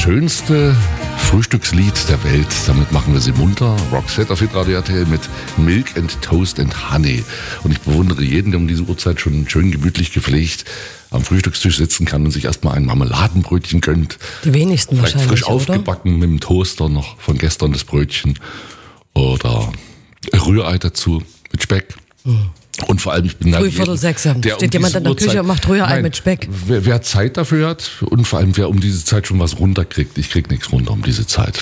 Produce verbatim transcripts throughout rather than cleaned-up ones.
schönste Frühstückslied der Welt. Damit machen wir sie munter. Roxette auf Hitradio R T L mit Milk and Toast and Honey. Und ich bewundere jeden, der um diese Uhrzeit schon schön gemütlich gepflegt am Frühstückstisch sitzen kann und sich erstmal ein Marmeladenbrötchen gönnt. Die wenigsten Vielleicht wahrscheinlich, frisch aufgebacken mit dem Toaster noch von gestern das Brötchen. Oder Rührei dazu mit Speck. Mhm. Und vor allem, ich bin da Früh Viertel sechs. Steht um jemand in der Uhrzeit, Küche und macht Rührei mit Speck. Wer, wer Zeit dafür hat und vor allem, wer um diese Zeit schon was runterkriegt. Ich krieg nichts runter um diese Zeit.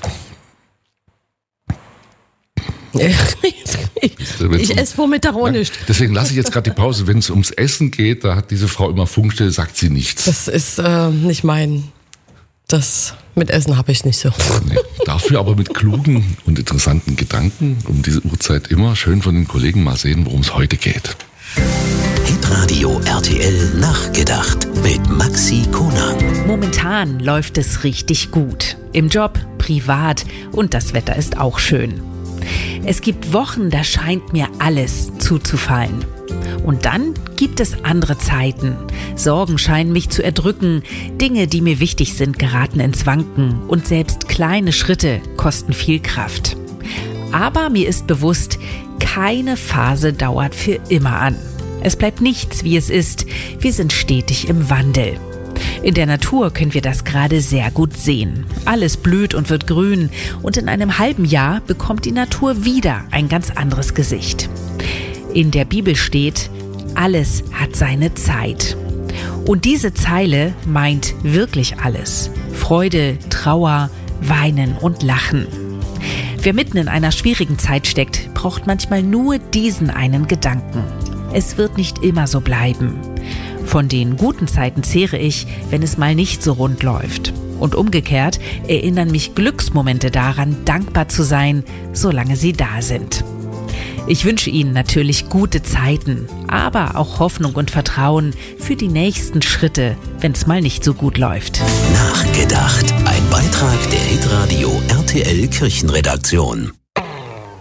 ich ich esse Vormittag auch nicht. Deswegen lasse ich jetzt gerade die Pause. Wenn es ums Essen geht, da hat diese Frau immer Funkstelle, sagt sie nichts. Das ist äh, nicht mein... Das mit Essen habe ich nicht so. Nee, dafür aber mit klugen und interessanten Gedanken um diese Uhrzeit immer schön von den Kollegen mal sehen, worum es heute geht. Hitradio R T L Nachgedacht mit Maxi Konang. Momentan läuft es richtig gut. Im Job, privat und das Wetter ist auch schön. Es gibt Wochen, da scheint mir alles zuzufallen. Und dann gibt es andere Zeiten. Sorgen scheinen mich zu erdrücken. Dinge, die mir wichtig sind, geraten ins Wanken. Und selbst kleine Schritte kosten viel Kraft. Aber mir ist bewusst, keine Phase dauert für immer an. Es bleibt nichts, wie es ist. Wir sind stetig im Wandel. In der Natur können wir das gerade sehr gut sehen. Alles blüht und wird grün. Und in einem halben Jahr bekommt die Natur wieder ein ganz anderes Gesicht. In der Bibel steht, alles hat seine Zeit. Und diese Zeile meint wirklich alles. Freude, Trauer, Weinen und Lachen. Wer mitten in einer schwierigen Zeit steckt, braucht manchmal nur diesen einen Gedanken. Es wird nicht immer so bleiben. Von den guten Zeiten zehre ich, wenn es mal nicht so rund läuft. Und umgekehrt erinnern mich Glücksmomente daran, dankbar zu sein, solange sie da sind. Ich wünsche Ihnen natürlich gute Zeiten, aber auch Hoffnung und Vertrauen für die nächsten Schritte, wenn es mal nicht so gut läuft. Nachgedacht. Ein Beitrag der Hitradio R T L Kirchenredaktion.